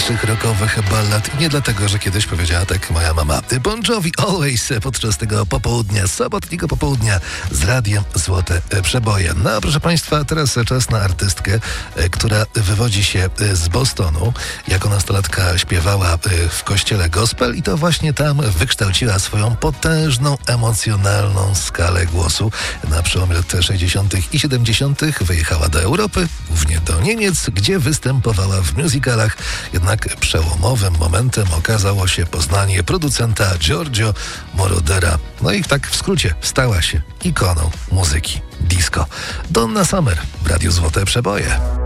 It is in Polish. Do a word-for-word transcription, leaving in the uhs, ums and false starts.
najpiękniejszych rockowych ballad. I nie dlatego, że kiedyś powiedziała tak moja mama. Bon Jovi Always podczas tego popołudnia, sobotniego popołudnia z radiem Złote Przeboje. No proszę Państwa, teraz czas na artystkę, która wywodzi się z Bostonu. Jako nastolatka śpiewała w kościele gospel i to właśnie tam wykształciła swoją potężną, emocjonalną skalę głosu. Na przełomie lat sześćdziesiątych i siedemdziesiątych wyjechała do Europy, głównie do Niemiec, gdzie występowała w musicalach. Jednak przełomowym momentem okazało się poznanie producenta Giorgio Morodera. No i tak w skrócie stała się ikoną muzyki disco. Donna Summer w Radiu Złote Przeboje.